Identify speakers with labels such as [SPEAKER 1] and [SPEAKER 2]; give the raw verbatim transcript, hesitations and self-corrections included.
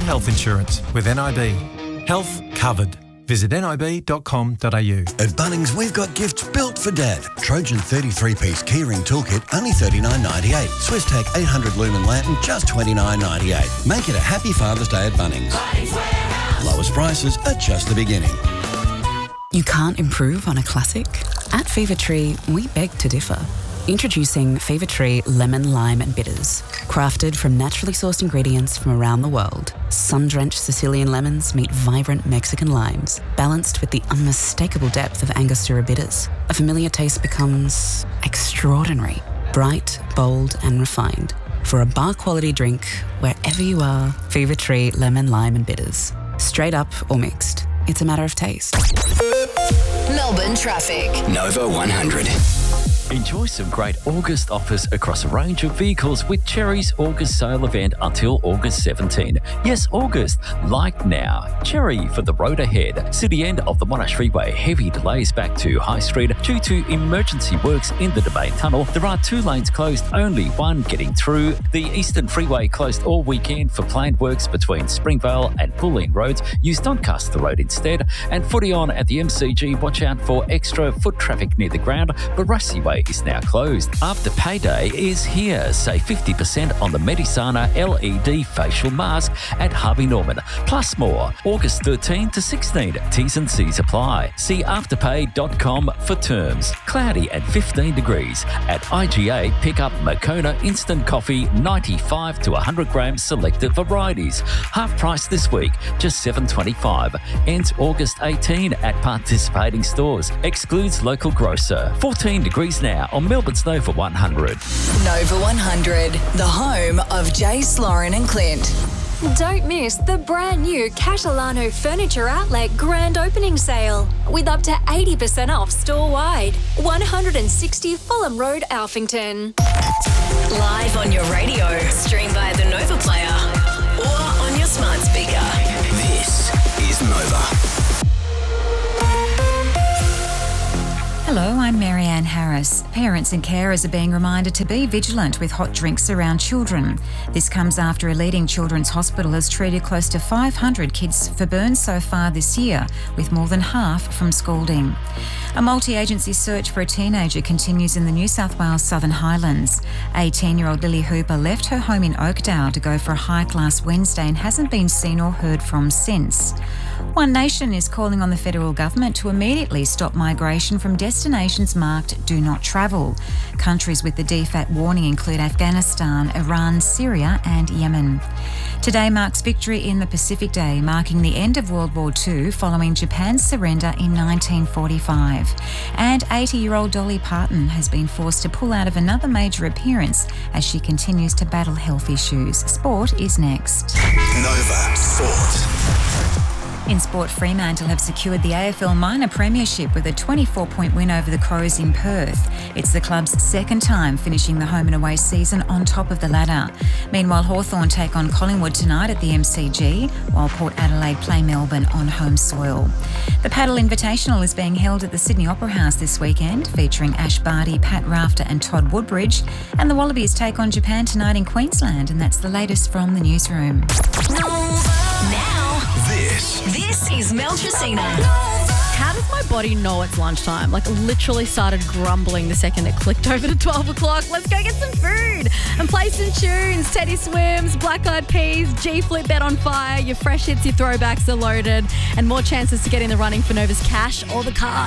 [SPEAKER 1] health insurance with N I B. Health covered. Visit nib dot com dot a u.
[SPEAKER 2] At Bunnings, we've got gifts built for Dad. Trojan thirty-three piece keyring toolkit, only thirty-nine ninety-eight. SwissTech eight hundred lumen lantern, just twenty-nine ninety-eight. Make it a happy Father's Day at Bunnings. Bunnings Warehouse. Lowest prices are just the beginning.
[SPEAKER 3] You can't improve on a classic? At Fever Tree, we beg to differ. Introducing Fever Tree Lemon, Lime and Bitters. Crafted from naturally sourced ingredients from around the world, sun-drenched Sicilian lemons meet vibrant Mexican limes, balanced with the unmistakable depth of Angostura bitters. A familiar taste becomes extraordinary, bright, bold and refined. For a bar-quality drink, wherever you are, Fever Tree Lemon, Lime and Bitters. Straight up or mixed, it's a matter of taste.
[SPEAKER 4] Melbourne traffic.
[SPEAKER 5] Nova one hundred. Enjoy some great August offers across a range of vehicles with Cherry's August sale event until August seventeenth. Yes, August, like now. Cherry for the road ahead. City end of the Monash Freeway. Heavy delays back to High Street due to emergency works in the Domain Tunnel. There are two lanes closed, only one getting through. The Eastern Freeway closed all weekend for planned works between Springvale and Bulleen Roads. Use Doncaster Road instead. And footy on at the M C G. Watch out for extra foot traffic near the ground. Barassi Way is now closed. After payday is here. Save fifty percent on the Medisana L E D facial mask at Harvey Norman. Plus more. August thirteenth to sixteenth. T's and C's apply. See afterpay dot com for terms. Cloudy and fifteen degrees. At I G A, pick up Moccona Instant Coffee ninety-five to one hundred grams selected varieties. Half price this week, just seven dollars twenty-five. Ends August eighteenth at participating stores. Excludes local grocer. fourteen degrees now on Melbourne's Nova one hundred.
[SPEAKER 4] Nova one hundred, the home of Jace, Lauren and Clint.
[SPEAKER 6] Don't miss the brand new Catalano Furniture Outlet grand opening sale with up to eighty percent off store-wide. one sixty Fulham Road, Alphington.
[SPEAKER 4] Live on your radio, stream via the Nova Player or on your smart speaker.
[SPEAKER 5] This is Nova.
[SPEAKER 7] Hello, I'm Marianne Harris. Parents and carers are being reminded to be vigilant with hot drinks around children. This comes after a leading children's hospital has treated close to five hundred kids for burns so far this year, with more than half from scalding. A multi-agency search for a teenager continues in the New South Wales Southern Highlands. eighteen-year-old Lily Hooper left her home in Oakdale to go for a hike last Wednesday and hasn't been seen or heard from since. One Nation is calling on the federal government to immediately stop migration from destinations marked Do Not Travel. Countries with the D FAT warning include Afghanistan, Iran, Syria and Yemen. Today marks Victory in the Pacific Day, marking the end of World War Two following Japan's surrender in nineteen forty-five. And eighty-year-old Dolly Parton has been forced to pull out of another major appearance as she continues to battle health issues. Sport is next.
[SPEAKER 5] Nova Sport.
[SPEAKER 7] In sport, Fremantle have secured the A F L Minor Premiership with a twenty-four point win over the Crows in Perth. It's the club's second time finishing the home and away season on top of the ladder. Meanwhile, Hawthorn take on Collingwood tonight at the M C G, while Port Adelaide play Melbourne on home soil. The Paddle Invitational is being held at the Sydney Opera House this weekend, featuring Ash Barty, Pat Rafter and Todd Woodbridge. And the Wallabies take on Japan tonight in Queensland, and that's the latest from the newsroom.
[SPEAKER 4] Now,
[SPEAKER 5] This.
[SPEAKER 4] this is Mel Tracina.
[SPEAKER 8] How does my body know it's lunchtime? Like, literally started grumbling the second it clicked over to twelve o'clock. Let's go get some food and play some tunes. Teddy Swims, Black Eyed Peas, G-Flip, Bet on Fire. Your fresh hits, your throwbacks are loaded, and more chances to get in the running for Nova's cash or the car.